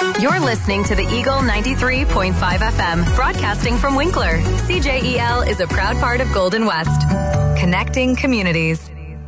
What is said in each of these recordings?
You're listening to the Eagle 93.5 FM, broadcasting from Winkler. CJEL is a proud part of Golden West, connecting communities.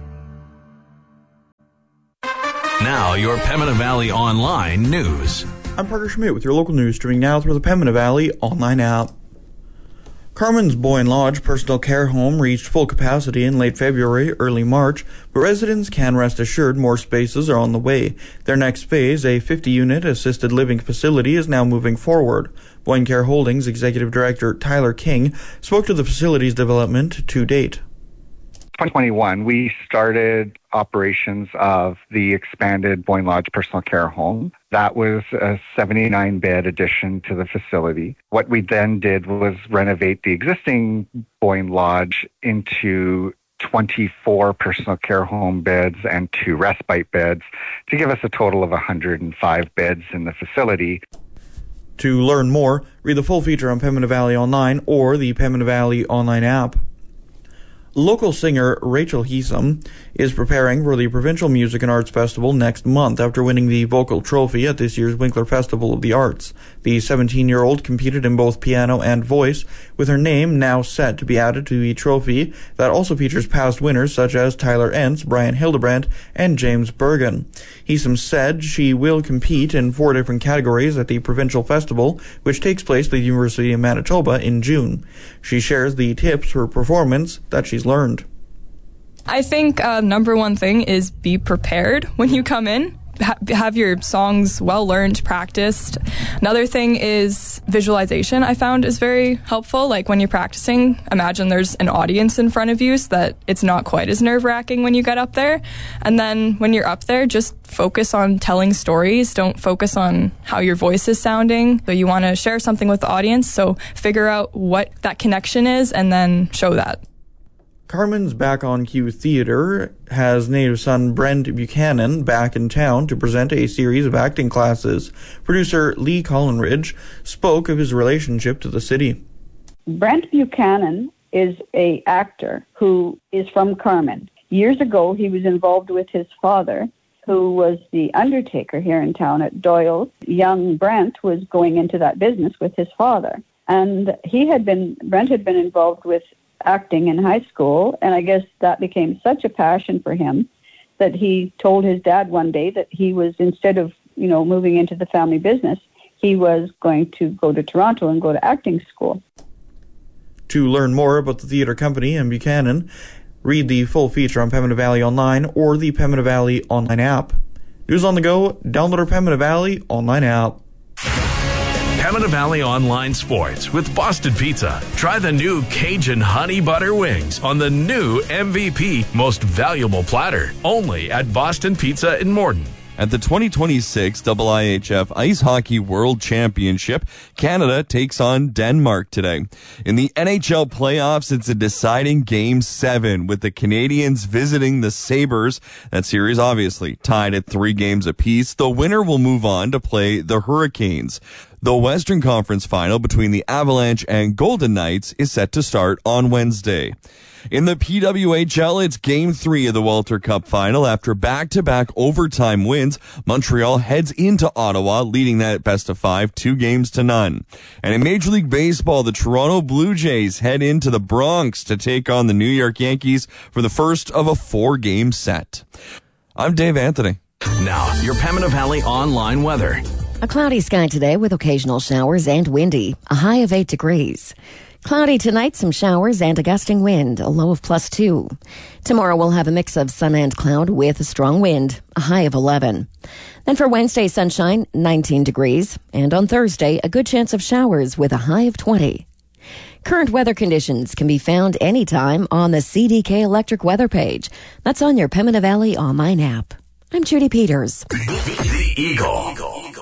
Now, your Pembina Valley Online news. I'm Parker Schmidt with your local news, streaming now through the Pembina Valley Online app. Carmen's Boyne Lodge personal care home reached full capacity in late February, early March, but residents can rest assured more spaces are on the way. Their next phase, a 50-unit assisted living facility, is now moving forward. Boyne Care Holdings Executive Director Tyler King spoke to the facility's development to date. 2021, we started operations of the expanded Boyne Lodge personal care home. That was a 79-bed addition to the facility. What we then did was renovate the existing Boyne Lodge into 24 personal care home beds and 2 respite beds to give us a total of 105 beds in the facility. To learn more, read the full feature on Pembina Valley Online or the Pembina Valley Online app. Local singer Rachel Heesum is preparing for the Provincial Music and Arts Festival next month after winning the Vocal Trophy at this year's Winkler Festival of the Arts. The 17-year-old competed in both piano and voice, with her name now set to be added to the trophy that also features past winners such as Tyler Entz, Brian Hildebrandt, and James Bergen. Heesum said she will compete in 4 different categories at the Provincial Festival, which takes place at the University of Manitoba in June. She shares the tips for performance that she's learned. I think number one thing is be prepared when you come in. Have your songs well learned, practiced. Another thing is visualization. I found is very helpful. Like when you're practicing, imagine there's an audience in front of you so that it's not quite as nerve-wracking when you get up there. And then when you're up there, just focus on telling stories. Don't focus on how your voice is sounding. So you want to share something with the audience, so figure out what that connection is and then show that. Carmen's Back on Cue Theatre has native son Brent Buchanan back in town to present a series of acting classes. Producer Lee Collinridge spoke of his relationship to the city. Brent Buchanan is an actor who is from Carmen. Years ago, he was involved with his father, who was the undertaker here in town at Doyle's. Young Brent was going into that business with his father. And Brent had been involved with acting in high school, and I guess that became such a passion for him that he told his dad one day that he was, instead of, moving into the family business, he was going to go to Toronto and go to acting school. To learn more about the theatre company and Buchanan, read the full feature on Pembina Valley Online or the Pembina Valley Online app. News on the go, download our Pembina Valley Online app. Pembina Valley Online Sports with Boston Pizza. Try the new Cajun Honey Butter Wings on the new MVP Most Valuable Platter. Only at Boston Pizza in Morden. At the 2026 IIHF Ice Hockey World Championship, Canada takes on Denmark today. In the NHL playoffs, it's a deciding Game 7 with the Canadiens visiting the Sabres. That series obviously tied at 3 games apiece. The winner will move on to play the Hurricanes. The Western Conference final between the Avalanche and Golden Knights is set to start on Wednesday. In the PWHL, it's Game 3 of the Walter Cup final. After back-to-back overtime wins, Montreal heads into Ottawa, leading that best-of-5 2-0. And in Major League Baseball, the Toronto Blue Jays head into the Bronx to take on the New York Yankees for the first of a 4-game set. I'm Dave Anthony. Now, your Pembina Valley Online weather. A cloudy sky today with occasional showers and windy, a high of 8 degrees. Cloudy tonight, some showers and a gusting wind, a low of +2. Tomorrow we'll have a mix of sun and cloud with a strong wind, a high of 11. Then for Wednesday, sunshine, 19 degrees. And on Thursday, a good chance of showers with a high of 20. Current weather conditions can be found anytime on the CDK Electric weather page. That's on your Pembina Valley Online app. I'm Judy Peters. The Eagle.